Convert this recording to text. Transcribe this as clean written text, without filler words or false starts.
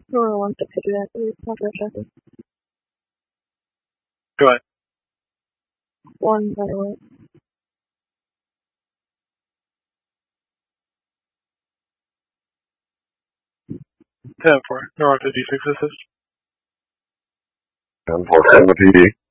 Whoever wants to do that, please. Not traffic. Go ahead. 1, by the way. 10-4. Norwalk to D6 assist. 10-4 from the PD.